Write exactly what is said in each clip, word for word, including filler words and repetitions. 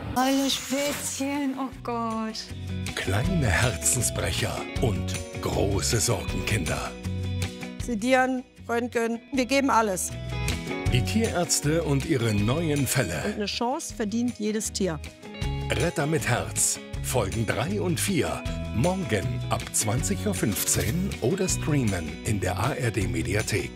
Alle Spätzchen, oh Gott. Kleine Herzensbrecher und große Sorgenkinder. Sedieren, Röntgen, wir geben alles. Die Tierärzte und ihre neuen Fälle. Und eine Chance verdient jedes Tier. Retter mit Herz, Folgen drei und vier. Morgen ab zwanzig Uhr fünfzehn oder streamen in der A R D-Mediathek.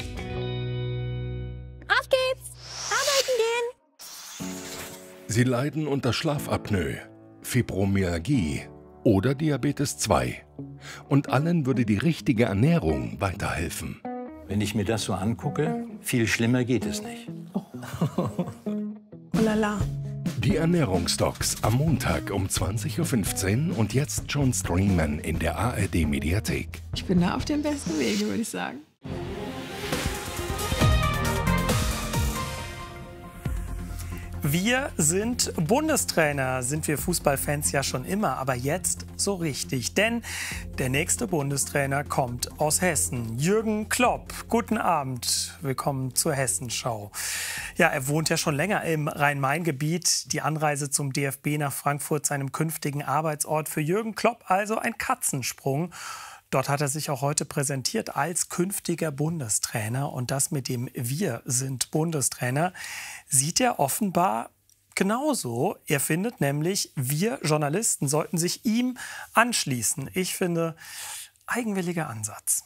Auf geht's! Arbeiten gehen! Sie leiden unter Schlafapnoe, Fibromyalgie oder Diabetes zwei. Und allen würde die richtige Ernährung weiterhelfen. Wenn ich mir das so angucke, viel schlimmer geht es nicht. Oh lala. Die Ernährungsdocs am Montag um zwanzig Uhr fünfzehn und jetzt schon streamen in der A R D-Mediathek. Ich bin da auf dem besten Wege, würde ich sagen. Wir sind Bundestrainer, sind wir Fußballfans ja schon immer, aber jetzt so richtig. Denn der nächste Bundestrainer kommt aus Hessen. Jürgen Klopp, guten Abend, willkommen zur Hessenschau. Ja, er wohnt ja schon länger im Rhein-Main-Gebiet. Die Anreise zum D F B nach Frankfurt, seinem künftigen Arbeitsort, für Jürgen Klopp also ein Katzensprung. Dort hat er sich auch heute präsentiert als künftiger Bundestrainer. Und das mit dem Wir sind Bundestrainer sieht er offenbar genauso. Er findet nämlich, wir Journalisten sollten sich ihm anschließen. Ich finde, eigenwilliger Ansatz.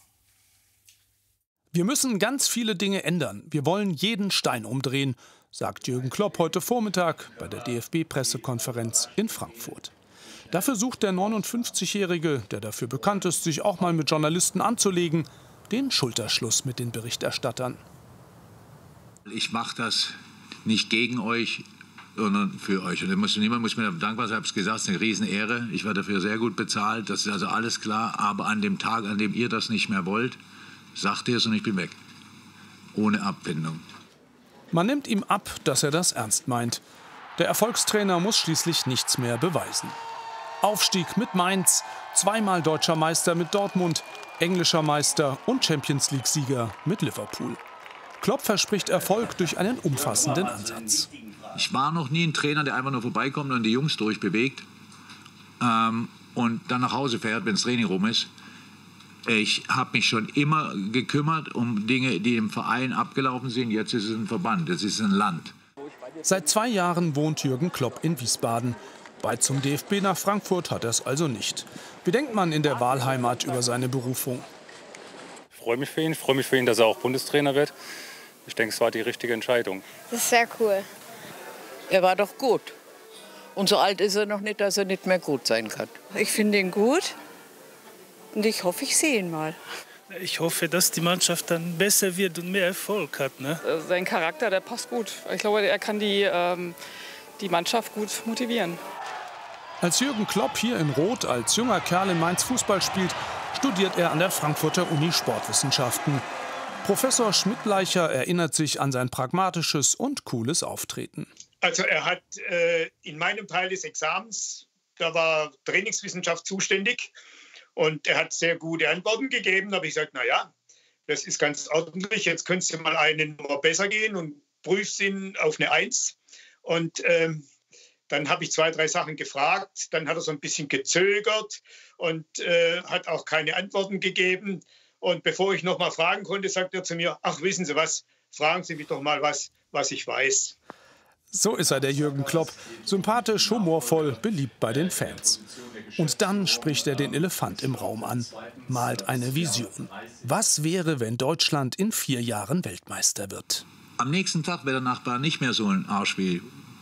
Wir müssen ganz viele Dinge ändern. Wir wollen jeden Stein umdrehen, sagt Jürgen Klopp heute Vormittag bei der D F B-Pressekonferenz in Frankfurt. Dafür sucht der neunundfünfzigjährige, der dafür bekannt ist, sich auch mal mit Journalisten anzulegen, den Schulterschluss mit den Berichterstattern. Ich mache das nicht gegen euch, sondern für euch. Und muss, niemand muss mir dankbar sein, ich habe es gesagt, es ist eine Riesenehre. Ich werde dafür sehr gut bezahlt, das ist also alles klar. Aber an dem Tag, an dem ihr das nicht mehr wollt, sagt ihr es und ich bin weg. Ohne Abfindung. Man nimmt ihm ab, dass er das ernst meint. Der Erfolgstrainer muss schließlich nichts mehr beweisen. Aufstieg mit Mainz, zweimal deutscher Meister mit Dortmund, englischer Meister und Champions-League-Sieger mit Liverpool. Klopp verspricht Erfolg durch einen umfassenden Ansatz. Ich war noch nie ein Trainer, der einfach nur vorbeikommt und die Jungs durchbewegt ähm, und dann nach Hause fährt, wenn das Training rum ist. Ich habe mich schon immer gekümmert um Dinge, die im Verein abgelaufen sind. Jetzt ist es ein Verband, jetzt ist es ein Land. Seit zwei Jahren wohnt Jürgen Klopp in Wiesbaden. Weit zum D F B nach Frankfurt hat er es also nicht. Wie denkt man in der Wahlheimat über seine Berufung? Ich freue mich für ihn, ich freue mich für ihn, dass er auch Bundestrainer wird. Ich denke, es war die richtige Entscheidung. Das ist sehr cool. Er war doch gut. Und so alt ist er noch nicht, dass er nicht mehr gut sein kann. Ich finde ihn gut und ich hoffe, ich sehe ihn mal. Ich hoffe, dass die Mannschaft dann besser wird und mehr Erfolg hat. Ne? Sein Charakter, der passt gut. Ich glaube, er kann die, ähm, die Mannschaft gut motivieren. Als Jürgen Klopp hier in Rot als junger Kerl in Mainz Fußball spielt, studiert er an der Frankfurter Uni Sportwissenschaften. Professor Schmidtleicher erinnert sich an sein pragmatisches und cooles Auftreten. Also er hat äh, in meinem Teil des Examens, da war Trainingswissenschaft zuständig und er hat sehr gute Antworten gegeben. Da habe ich gesagt, na ja, das ist ganz ordentlich, jetzt könntest du mal eine Nummer besser gehen und prüfst ihn auf eine Eins. Und ähm, dann habe ich zwei, drei Sachen gefragt, dann hat er so ein bisschen gezögert und äh, hat auch keine Antworten gegeben. Und bevor ich noch mal fragen konnte, sagt er zu mir, ach, wissen Sie was, fragen Sie mich doch mal was, was ich weiß. So ist er, der Jürgen Klopp. Sympathisch, humorvoll, beliebt bei den Fans. Und dann spricht er den Elefant im Raum an, malt eine Vision. Was wäre, wenn Deutschland in vier Jahren Weltmeister wird? Am nächsten Tag wäre der Nachbar nicht mehr so ein Arsch, wie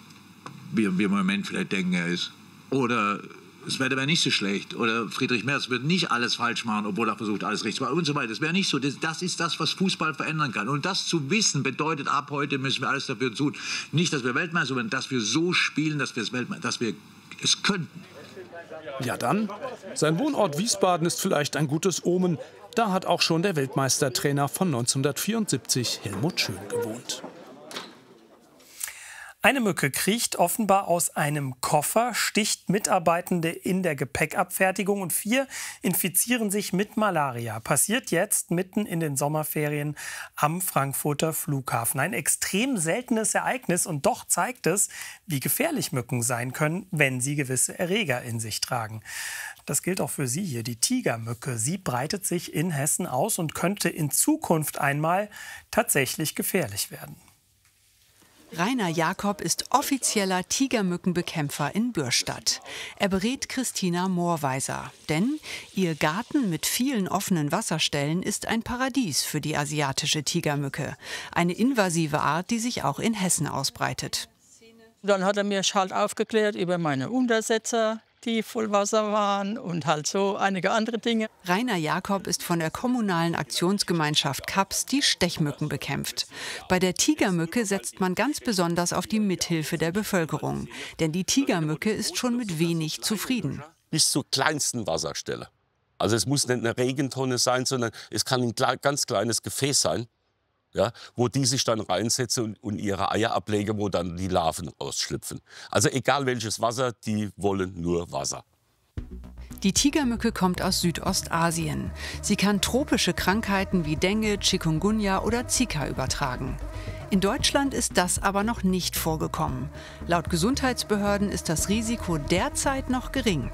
wir im Moment vielleicht denken, er ist. Oder das Wetter wäre nicht so schlecht. Oder Friedrich Merz wird nicht alles falsch machen, obwohl er versucht, alles richtig zu machen und so weiter. Das wäre nicht so. Das, das ist das, was Fußball verändern kann. Und das zu wissen, bedeutet, ab heute müssen wir alles dafür tun. Nicht, dass wir Weltmeister, sondern dass wir so spielen, dass wir es, Weltmeister, dass wir es könnten. Ja dann, sein Wohnort Wiesbaden ist vielleicht ein gutes Omen. Da hat auch schon der Weltmeistertrainer von neunzehnhundertvierundsiebzig, Helmut Schön, gewohnt. Eine Mücke kriecht offenbar aus einem Koffer, sticht Mitarbeitende in der Gepäckabfertigung und vier infizieren sich mit Malaria. Passiert jetzt mitten in den Sommerferien am Frankfurter Flughafen. Ein extrem seltenes Ereignis und doch zeigt es, wie gefährlich Mücken sein können, wenn sie gewisse Erreger in sich tragen. Das gilt auch für Sie hier, die Tigermücke. Sie breitet sich in Hessen aus und könnte in Zukunft einmal tatsächlich gefährlich werden. Rainer Jakob ist offizieller Tigermückenbekämpfer in Bürstadt. Er berät Christina Moorweiser. Denn ihr Garten mit vielen offenen Wasserstellen ist ein Paradies für die asiatische Tigermücke. Eine invasive Art, die sich auch in Hessen ausbreitet. Dann hat er mir halt aufgeklärt über meine Untersetzer, die voll Wasser waren und halt so einige andere Dinge. Rainer Jakob ist von der kommunalen Aktionsgemeinschaft Kaps, die Stechmücken bekämpft. Bei der Tigermücke setzt man ganz besonders auf die Mithilfe der Bevölkerung. Denn die Tigermücke ist schon mit wenig zufrieden. Bis zur kleinsten Wasserstelle. Also es muss nicht eine Regentonne sein, sondern es kann ein ganz kleines Gefäß sein. Ja, wo die sich dann reinsetzen und, und ihre Eier ablegen, wo dann die Larven ausschlüpfen. Also egal welches Wasser, die wollen nur Wasser. Die Tigermücke kommt aus Südostasien. Sie kann tropische Krankheiten wie Dengue, Chikungunya oder Zika übertragen. In Deutschland ist das aber noch nicht vorgekommen. Laut Gesundheitsbehörden ist das Risiko derzeit noch gering.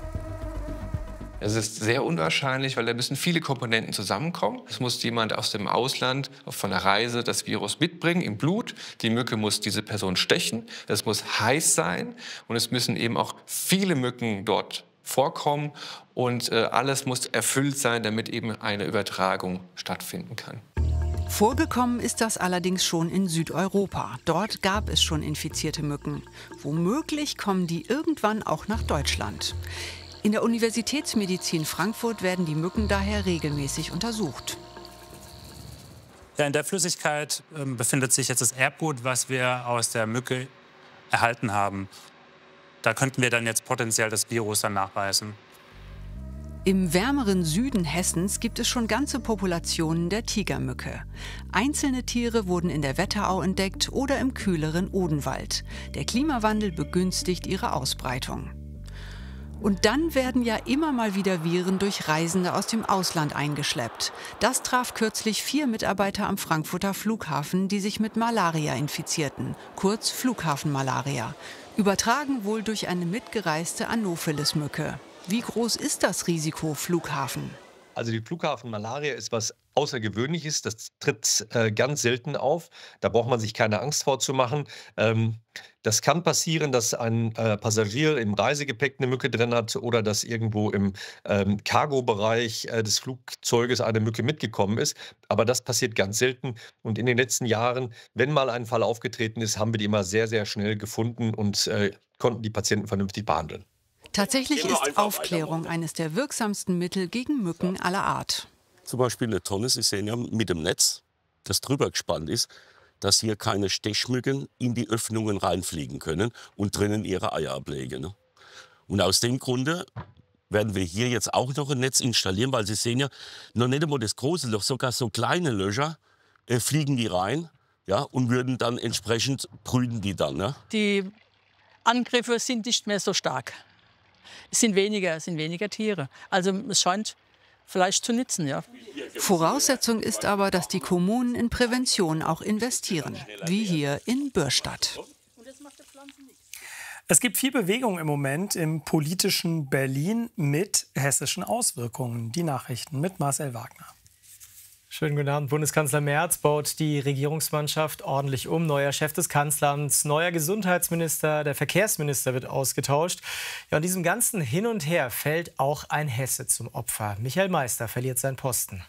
Es ist sehr unwahrscheinlich, weil da müssen viele Komponenten zusammenkommen. Es muss jemand aus dem Ausland von der Reise das Virus mitbringen im Blut. Die Mücke muss diese Person stechen. Es muss heiß sein und es müssen eben auch viele Mücken dort vorkommen. Und äh, alles muss erfüllt sein, damit eben eine Übertragung stattfinden kann. Vorgekommen ist das allerdings schon in Südeuropa. Dort gab es schon infizierte Mücken. Womöglich kommen die irgendwann auch nach Deutschland. In der Universitätsmedizin Frankfurt werden die Mücken daher regelmäßig untersucht. Ja, in der Flüssigkeit äh, befindet sich jetzt das Erbgut, was wir aus der Mücke erhalten haben. Da könnten wir dann jetzt potenziell das Virus dann nachweisen. Im wärmeren Süden Hessens gibt es schon ganze Populationen der Tigermücke. Einzelne Tiere wurden in der Wetterau entdeckt oder im kühleren Odenwald. Der Klimawandel begünstigt ihre Ausbreitung. Und dann werden ja immer mal wieder Viren durch Reisende aus dem Ausland eingeschleppt. Das traf kürzlich vier Mitarbeiter am Frankfurter Flughafen, die sich mit Malaria infizierten, kurz Flughafenmalaria. Übertragen wohl durch eine mitgereiste Anopheles-Mücke. Wie groß ist das Risiko Flughafen? Also die Flughafenmalaria ist was Außergewöhnliches, das tritt äh, ganz selten auf. Da braucht man sich keine Angst vorzumachen. Ähm, das kann passieren, dass ein äh, Passagier im Reisegepäck eine Mücke drin hat oder dass irgendwo im ähm, Cargo-Bereich äh, des Flugzeuges eine Mücke mitgekommen ist. Aber das passiert ganz selten. Und in den letzten Jahren, wenn mal ein Fall aufgetreten ist, haben wir die immer sehr, sehr schnell gefunden und äh, konnten die Patienten vernünftig behandeln. Tatsächlich ist Aufklärung eines der wirksamsten Mittel gegen Mücken aller Art. Zum Beispiel eine Tonne, Sie sehen ja mit dem Netz, das drüber gespannt ist, dass hier keine Stechmücken in die Öffnungen reinfliegen können und drinnen ihre Eier ablegen. Ne? Und aus dem Grunde werden wir hier jetzt auch noch ein Netz installieren, weil Sie sehen ja, noch nicht einmal das große Loch, sogar so kleine Löcher äh, fliegen die rein, ja, und würden dann entsprechend brüten die dann. Ne? Die Angriffe sind nicht mehr so stark. Es sind weniger, es sind weniger Tiere. Also es scheint vielleicht zu nützen, ja. Voraussetzung ist aber, dass die Kommunen in Prävention auch investieren, wie hier in Bürstadt. Es gibt viel Bewegung im Moment im politischen Berlin mit hessischen Auswirkungen. Die Nachrichten mit Marcel Wagner. Schönen guten Abend. Bundeskanzler Merz baut die Regierungsmannschaft ordentlich um. Neuer Chef des Kanzleramts, neuer Gesundheitsminister, der Verkehrsminister wird ausgetauscht. Ja, und diesem ganzen Hin und Her fällt auch ein Hesse zum Opfer. Michael Meister verliert seinen Posten.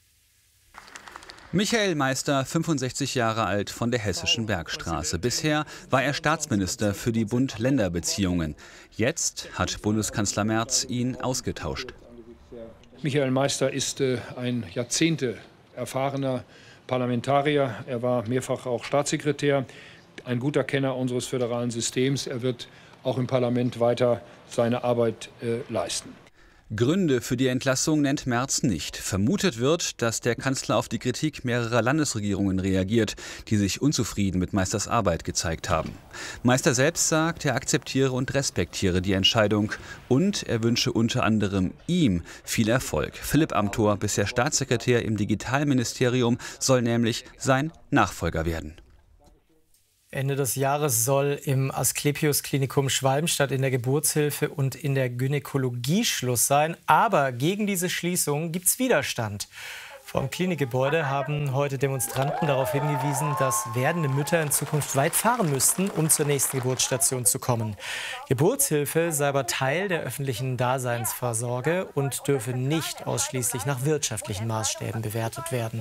Michael Meister, fünfundsechzig Jahre alt, von der Hessischen Bergstraße. Bisher war er Staatsminister für die Bund-Länder-Beziehungen. Jetzt hat Bundeskanzler Merz ihn ausgetauscht. Michael Meister ist äh, ein Jahrzehnte erfahrener Parlamentarier. Er war mehrfach auch Staatssekretär, ein guter Kenner unseres föderalen Systems. Er wird auch im Parlament weiter seine Arbeit äh, leisten. Gründe für die Entlassung nennt Merz nicht. Vermutet wird, dass der Kanzler auf die Kritik mehrerer Landesregierungen reagiert, die sich unzufrieden mit Meisters Arbeit gezeigt haben. Meister selbst sagt, er akzeptiere und respektiere die Entscheidung und er wünsche unter anderem ihm viel Erfolg. Philipp Amthor, bisher Staatssekretär im Digitalministerium, soll nämlich sein Nachfolger werden. Ende des Jahres soll im Asklepios-Klinikum Schwalbenstadt in der Geburtshilfe und in der Gynäkologie Schluss sein. Aber gegen diese Schließung gibt es Widerstand. Vor dem Klinikgebäude haben heute Demonstranten darauf hingewiesen, dass werdende Mütter in Zukunft weit fahren müssten, um zur nächsten Geburtsstation zu kommen. Geburtshilfe sei aber Teil der öffentlichen Daseinsvorsorge und dürfe nicht ausschließlich nach wirtschaftlichen Maßstäben bewertet werden.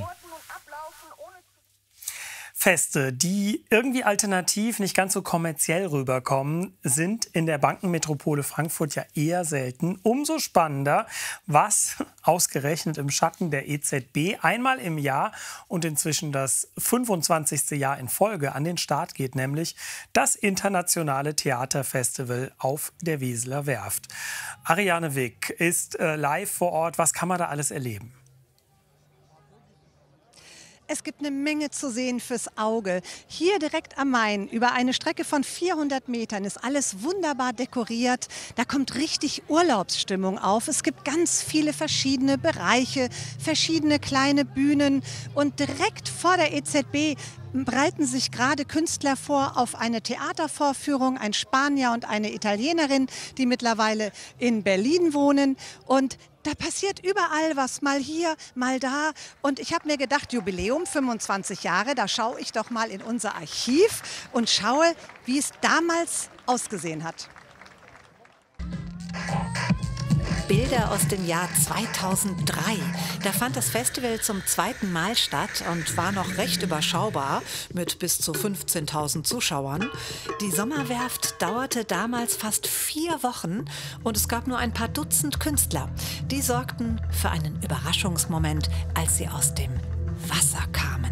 Feste, die irgendwie alternativ nicht ganz so kommerziell rüberkommen, sind in der Bankenmetropole Frankfurt ja eher selten. Umso spannender, was ausgerechnet im Schatten der E Z B einmal im Jahr und inzwischen das fünfundzwanzigste Jahr in Folge an den Start geht, nämlich das internationale Theaterfestival auf der Weseler Werft. Ariane Wick ist äh, live vor Ort. Was kann man da alles erleben? Es gibt eine Menge zu sehen fürs Auge. Hier direkt am Main, über eine Strecke von vierhundert Metern, ist alles wunderbar dekoriert. Da kommt richtig Urlaubsstimmung auf. Es gibt ganz viele verschiedene Bereiche, verschiedene kleine Bühnen. Und direkt vor der E Z B bereiten sich gerade Künstler vor auf eine Theatervorführung. Ein Spanier und eine Italienerin, die mittlerweile in Berlin wohnen. Und da passiert überall was, mal hier, mal da. Und ich habe mir gedacht, Jubiläum, fünfundzwanzig Jahre, da schaue ich doch mal in unser Archiv und schaue, wie es damals ausgesehen hat. Bilder aus dem Jahr zweitausenddrei. Da fand das Festival zum zweiten Mal statt und war noch recht überschaubar mit bis zu fünfzehntausend Zuschauern. Die Sommerwerft dauerte damals fast vier Wochen und es gab nur ein paar Dutzend Künstler. Die sorgten für einen Überraschungsmoment, als sie aus dem Wasser kamen.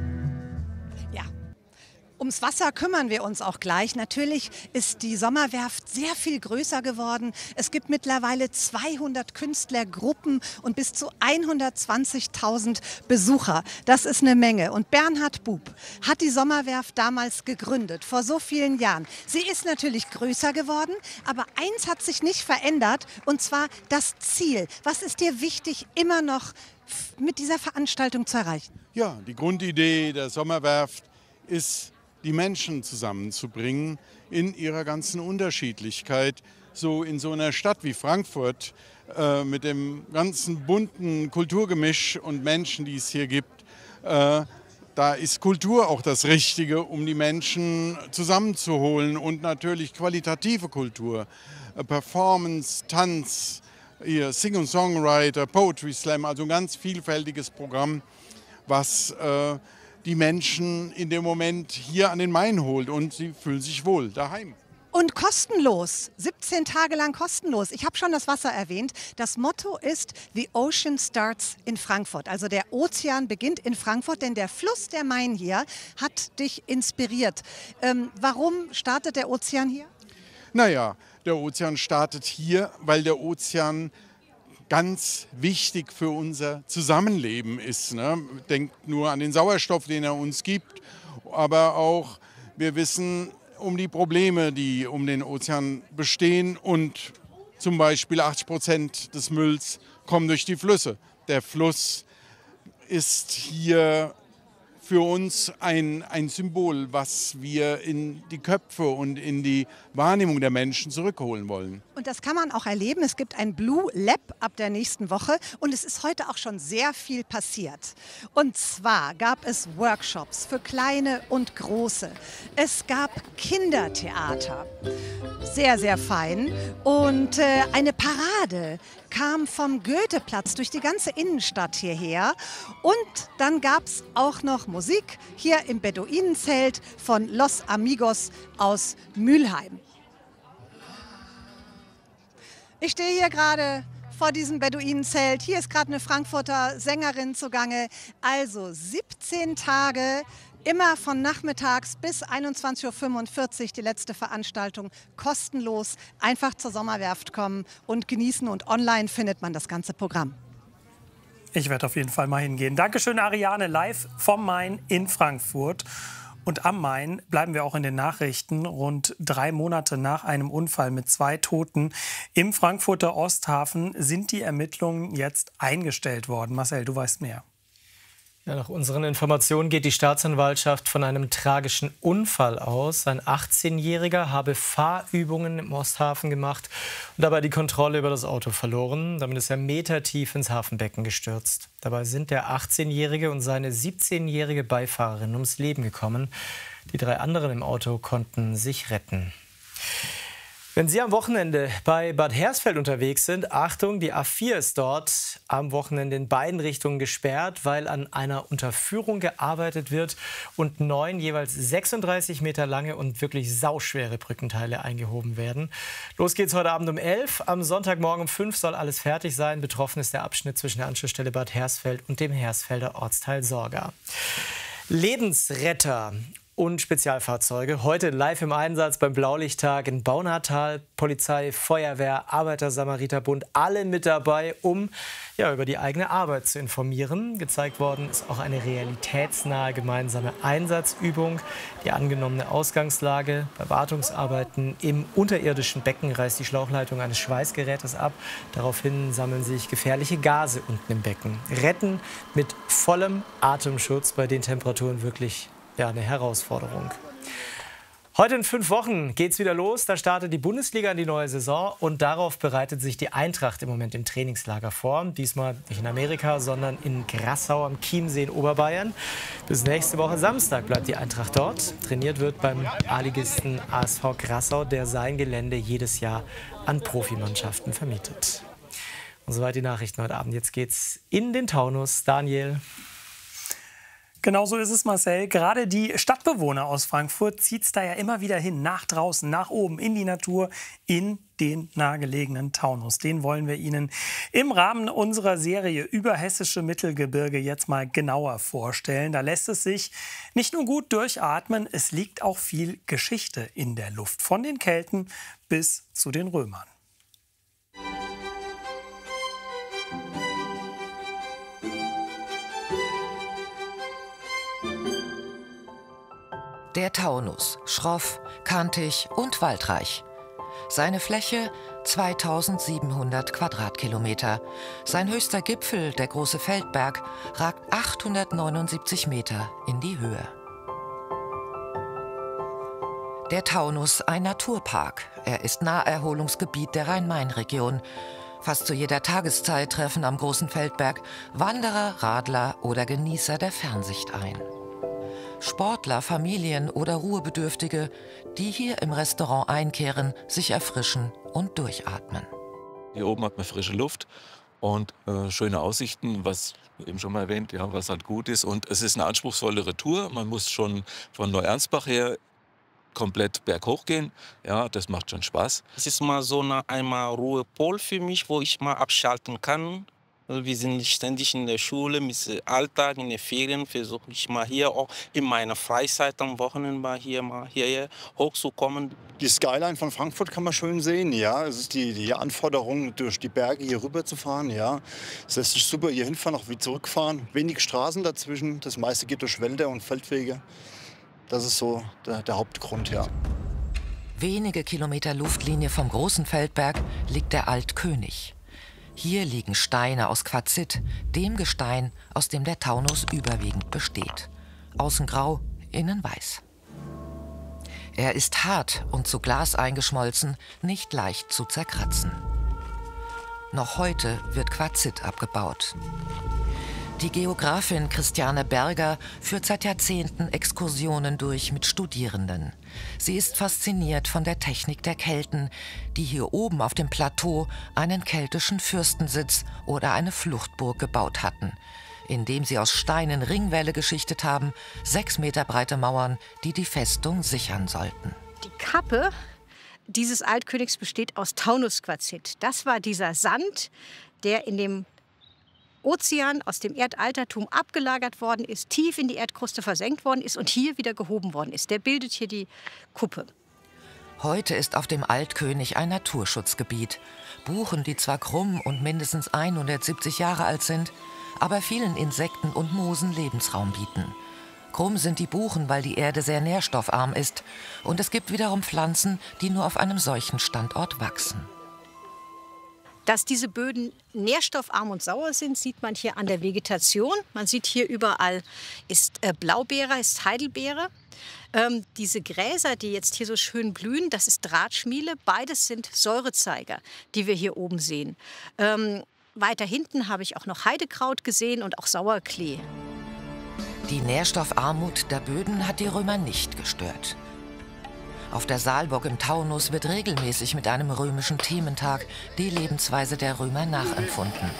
Ums Wasser kümmern wir uns auch gleich. Natürlich ist die Sommerwerft sehr viel größer geworden. Es gibt mittlerweile zweihundert Künstlergruppen und bis zu hundertzwanzigtausend Besucher. Das ist eine Menge. Und Bernhard Bub hat die Sommerwerft damals gegründet, vor so vielen Jahren. Sie ist natürlich größer geworden, aber eins hat sich nicht verändert, und zwar das Ziel. Was ist dir wichtig, immer noch mit dieser Veranstaltung zu erreichen? Ja, die Grundidee der Sommerwerft ist, die Menschen zusammenzubringen in ihrer ganzen Unterschiedlichkeit. So in so einer Stadt wie Frankfurt äh, mit dem ganzen bunten Kulturgemisch und Menschen, die es hier gibt, äh, da ist Kultur auch das Richtige, um die Menschen zusammenzuholen, und natürlich qualitative Kultur, äh, Performance, Tanz, hier Sing- und Songwriter, Poetry Slam, also ein ganz vielfältiges Programm, was äh, die Menschen in dem Moment hier an den Main holt, und sie fühlen sich wohl daheim. Und kostenlos, siebzehn Tage lang kostenlos. Ich habe schon das Wasser erwähnt. Das Motto ist The Ocean Starts in Frankfurt. Also der Ozean beginnt in Frankfurt, denn der Fluss, der Main hier, hat dich inspiriert. Ähm, warum startet der Ozean hier? Naja, der Ozean startet hier, weil der Ozean ganz wichtig für unser Zusammenleben ist. Ne? Denkt nur an den Sauerstoff, den er uns gibt, aber auch wir wissen um die Probleme, die um den Ozean bestehen, und zum Beispiel achtzig Prozent des Mülls kommen durch die Flüsse. Der Fluss ist hier für uns ein, ein Symbol, was wir in die Köpfe und in die Wahrnehmung der Menschen zurückholen wollen. Und das kann man auch erleben. Es gibt ein Blue Lab ab der nächsten Woche und es ist heute auch schon sehr viel passiert. Und zwar gab es Workshops für Kleine und Große. Es gab Kindertheater, sehr, sehr fein. Und äh, eine Parade kam vom Goetheplatz durch die ganze Innenstadt hierher. Und dann gab es auch noch Musik hier im Beduinenzelt von Los Amigos aus Mülheim. Ich stehe hier gerade vor diesem Beduinenzelt. Hier ist gerade eine Frankfurter Sängerin zugange. Also siebzehn Tage Immer von nachmittags bis einundzwanzig Uhr fünfundvierzig die letzte Veranstaltung, kostenlos. Einfach zur Sommerwerft kommen und genießen und online findet man das ganze Programm. Ich werde auf jeden Fall mal hingehen. Dankeschön, Ariane, live vom Main in Frankfurt. Und am Main bleiben wir auch in den Nachrichten. Rund drei Monate nach einem Unfall mit zwei Toten im Frankfurter Osthafen sind die Ermittlungen jetzt eingestellt worden. Marcel, du weißt mehr. Ja, nach unseren Informationen geht die Staatsanwaltschaft von einem tragischen Unfall aus. Ein achtzehnjähriger habe Fahrübungen im Osthafen gemacht und dabei die Kontrolle über das Auto verloren. Damit ist er metertief ins Hafenbecken gestürzt. Dabei sind der achtzehnjährige und seine siebzehnjährige Beifahrerin ums Leben gekommen. Die drei anderen im Auto konnten sich retten. Wenn Sie am Wochenende bei Bad Hersfeld unterwegs sind, Achtung, die A vier ist dort am Wochenende in beiden Richtungen gesperrt, weil an einer Unterführung gearbeitet wird und neun jeweils sechsunddreißig Meter lange und wirklich sauschwere Brückenteile eingehoben werden. Los geht's heute Abend um elf. Am Sonntagmorgen um fünf soll alles fertig sein. Betroffen ist der Abschnitt zwischen der Anschlussstelle Bad Hersfeld und dem Hersfelder Ortsteil Sorga. Lebensretter und Spezialfahrzeuge. Heute live im Einsatz beim Blaulichttag in Baunatal. Polizei, Feuerwehr, Arbeiter-Samariter-Bund, alle mit dabei, um ja, über die eigene Arbeit zu informieren. Gezeigt worden ist auch eine realitätsnahe gemeinsame Einsatzübung. Die angenommene Ausgangslage bei Wartungsarbeiten im unterirdischen Becken reißt die Schlauchleitung eines Schweißgerätes ab. Daraufhin sammeln sich gefährliche Gase unten im Becken. Retten mit vollem Atemschutz bei den Temperaturen wirklich ja, eine Herausforderung. Heute in fünf Wochen geht es wieder los. Da startet die Bundesliga in die neue Saison und darauf bereitet sich die Eintracht im Moment im Trainingslager vor. Diesmal nicht in Amerika, sondern in Grassau am Chiemsee in Oberbayern. Bis nächste Woche Samstag bleibt die Eintracht dort. Trainiert wird beim A-Ligisten A S V Grassau, der sein Gelände jedes Jahr an Profimannschaften vermietet. Und soweit die Nachrichten heute Abend. Jetzt geht's in den Taunus. Daniel. Genau so ist es, Marcel. Gerade die Stadtbewohner aus Frankfurt zieht es da ja immer wieder hin, nach draußen, nach oben, in die Natur, in den nahegelegenen Taunus. Den wollen wir Ihnen im Rahmen unserer Serie über hessische Mittelgebirge jetzt mal genauer vorstellen. Da lässt es sich nicht nur gut durchatmen, es liegt auch viel Geschichte in der Luft. Von den Kelten bis zu den Römern. Der Taunus, schroff, kantig und waldreich. Seine Fläche zweitausendsiebenhundert Quadratkilometer. Sein höchster Gipfel, der große Feldberg, ragt achthundertneunundsiebzig Meter in die Höhe. Der Taunus, ein Naturpark. Er ist Naherholungsgebiet der Rhein-Main-Region. Fast zu jeder Tageszeit treffen am großen Feldberg Wanderer, Radler oder Genießer der Fernsicht ein. Sportler, Familien oder Ruhebedürftige, die hier im Restaurant einkehren, sich erfrischen und durchatmen. Hier oben hat man frische Luft und äh, schöne Aussichten, was eben schon mal erwähnt, ja, was halt gut ist. Und es ist eine anspruchsvollere Tour. Man muss schon von Neuernsbach her komplett berghoch gehen. Ja, das macht schon Spaß. Es ist mal so eine einmal Ruhepol für mich, wo ich mal abschalten kann. Wir sind ständig in der Schule, mit Alltag, in den Ferien versuche ich mal hier auch in meiner Freizeit am Wochenende mal hier mal hierher hochzukommen. Die Skyline von Frankfurt kann man schön sehen, ja. Es ist die, die Anforderung, durch die Berge hier rüber zu fahren, ja. Es lässt sich super hier hinfahren, auch wie zurückfahren. Wenig Straßen dazwischen, das meiste geht durch Wälder und Feldwege. Das ist so der, der Hauptgrund, ja. Wenige Kilometer Luftlinie vom großen Feldberg liegt der Altkönig. Hier liegen Steine aus Quarzit, dem Gestein, aus dem der Taunus überwiegend besteht. Außen grau, innen weiß. Er ist hart und zu Glas eingeschmolzen, nicht leicht zu zerkratzen. Noch heute wird Quarzit abgebaut. Die Geografin Christiane Berger führt seit Jahrzehnten Exkursionen durch mit Studierenden. Sie ist fasziniert von der Technik der Kelten, die hier oben auf dem Plateau einen keltischen Fürstensitz oder eine Fluchtburg gebaut hatten, indem sie aus Steinen Ringwälle geschichtet haben, sechs Meter breite Mauern, die die Festung sichern sollten. Die Kappe dieses Altkönigs besteht aus Taunusquarzit. Das war dieser Sand, der in dem Ozean, aus dem Erdaltertum abgelagert worden ist, tief in die Erdkruste versenkt worden ist und hier wieder gehoben worden ist. Der bildet hier die Kuppe. Heute ist auf dem Altkönig ein Naturschutzgebiet. Buchen, die zwar krumm und mindestens hundertsiebzig Jahre alt sind, aber vielen Insekten und Moosen Lebensraum bieten. Krumm sind die Buchen, weil die Erde sehr nährstoffarm ist. Und es gibt wiederum Pflanzen, die nur auf einem solchen Standort wachsen. Dass diese Böden nährstoffarm und sauer sind, sieht man hier an der Vegetation. Man sieht hier überall ist äh, Blaubeere, ist Heidelbeere. Ähm, diese Gräser, die jetzt hier so schön blühen, das ist Drahtschmiele. Beides sind Säurezeiger, die wir hier oben sehen. Ähm, weiter hinten habe ich auch noch Heidekraut gesehen und auch Sauerklee. Die Nährstoffarmut der Böden hat die Römer nicht gestört. Auf der Saalburg im Taunus wird regelmäßig mit einem römischen Thementag die Lebensweise der Römer nachempfunden.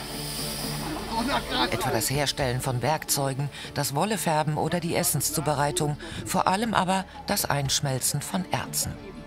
Etwa das Herstellen von Werkzeugen, das Wollefärben oder die Essenszubereitung, vor allem aber das Einschmelzen von Erzen.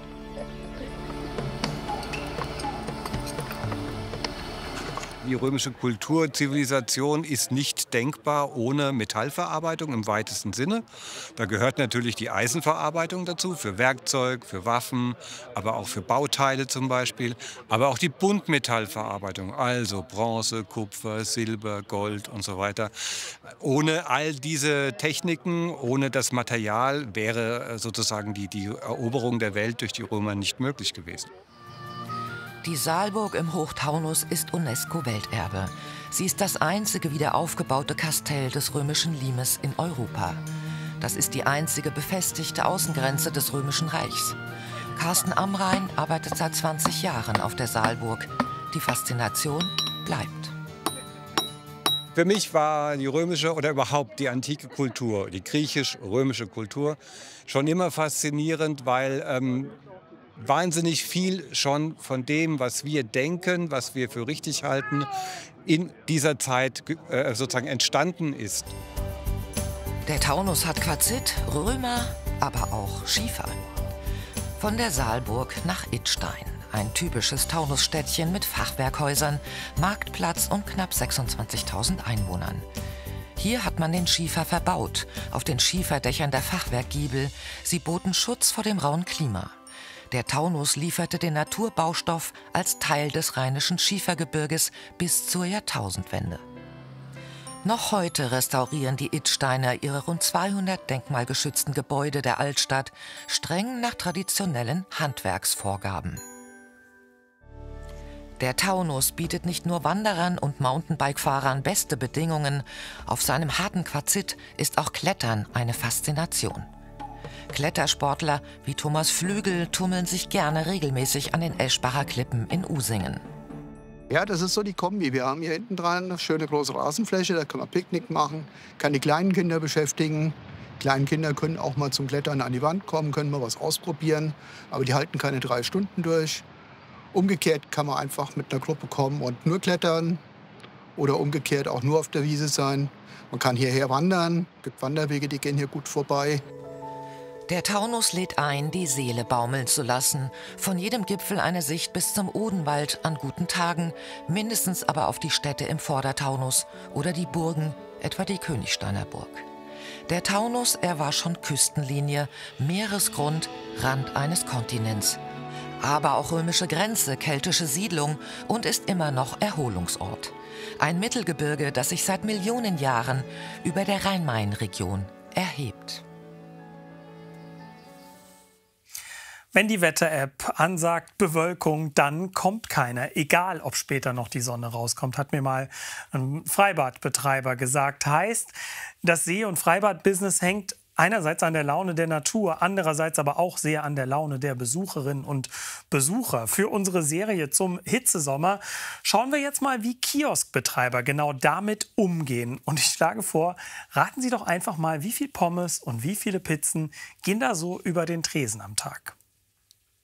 Die römische Kultur, Zivilisation ist nicht denkbar ohne Metallverarbeitung im weitesten Sinne. Da gehört natürlich die Eisenverarbeitung dazu, für Werkzeug, für Waffen, aber auch für Bauteile zum Beispiel. Aber auch die Buntmetallverarbeitung, also Bronze, Kupfer, Silber, Gold und so weiter. Ohne all diese Techniken, ohne das Material wäre sozusagen die, die Eroberung der Welt durch die Römer nicht möglich gewesen. Die Saalburg im Hochtaunus ist UNESCO-Welterbe. Sie ist das einzige wieder aufgebaute Kastell des römischen Limes in Europa. Das ist die einzige befestigte Außengrenze des Römischen Reichs. Carsten Amrain arbeitet seit zwanzig Jahren auf der Saalburg. Die Faszination bleibt. Für mich war die römische oder überhaupt die antike Kultur, die griechisch-römische Kultur, schon immer faszinierend, weil ähm, wahnsinnig viel schon von dem, was wir denken, was wir für richtig halten, in dieser Zeit äh, sozusagen entstanden ist. Der Taunus hat Quarzit, Römer, aber auch Schiefer. Von der Saalburg nach Idstein, ein typisches Taunusstädtchen mit Fachwerkhäusern, Marktplatz und knapp sechsundzwanzigtausend Einwohnern. Hier hat man den Schiefer verbaut, auf den Schieferdächern der Fachwerkgiebel. Sie boten Schutz vor dem rauen Klima. Der Taunus lieferte den Naturbaustoff als Teil des Rheinischen Schiefergebirges bis zur Jahrtausendwende. Noch heute restaurieren die Idsteiner ihre rund zweihundert denkmalgeschützten Gebäude der Altstadt streng nach traditionellen Handwerksvorgaben. Der Taunus bietet nicht nur Wanderern und Mountainbike-Fahrern beste Bedingungen. Auf seinem harten Quarzit ist auch Klettern eine Faszination. Klettersportler wie Thomas Flügel tummeln sich gerne regelmäßig an den Eschbacher Klippen in Usingen. Ja, das ist so die Kombi. Wir haben hier hinten dran eine schöne große Rasenfläche, da kann man Picknick machen, kann die kleinen Kinder beschäftigen. Kleine Kinder können auch mal zum Klettern an die Wand kommen, können mal was ausprobieren, aber die halten keine drei Stunden durch. Umgekehrt kann man einfach mit einer Gruppe kommen und nur klettern oder umgekehrt auch nur auf der Wiese sein. Man kann hierher wandern, es gibt Wanderwege, die gehen hier gut vorbei. Der Taunus lädt ein, die Seele baumeln zu lassen. Von jedem Gipfel eine Sicht bis zum Odenwald an guten Tagen, mindestens aber auf die Städte im Vordertaunus oder die Burgen, etwa die Königsteiner Burg. Der Taunus, er war schon Küstenlinie, Meeresgrund, Rand eines Kontinents. Aber auch römische Grenze, keltische Siedlung und ist immer noch Erholungsort. Ein Mittelgebirge, das sich seit Millionen Jahren über der Rhein-Main-Region erhebt. Wenn die Wetter-App ansagt Bewölkung, dann kommt keiner. Egal, ob später noch die Sonne rauskommt, hat mir mal ein Freibadbetreiber gesagt. Heißt, das See- und Freibad-Business hängt einerseits an der Laune der Natur, andererseits aber auch sehr an der Laune der Besucherinnen und Besucher. Für unsere Serie zum Hitzesommer schauen wir jetzt mal, wie Kioskbetreiber genau damit umgehen. Und ich schlage vor, raten Sie doch einfach mal, wie viel Pommes und wie viele Pizzen gehen da so über den Tresen am Tag?